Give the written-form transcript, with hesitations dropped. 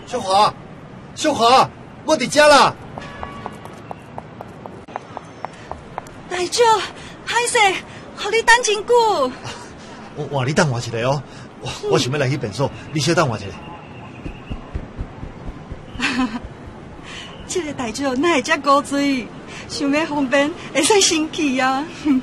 秀华，秀华，我伫遮啦！ 大舅，歹势，互你等真久。 我换你等我一下哦，我想要来去便所，你稍等我一下。 这个大舅哪会遮古锥？想要方便，会使生气啊？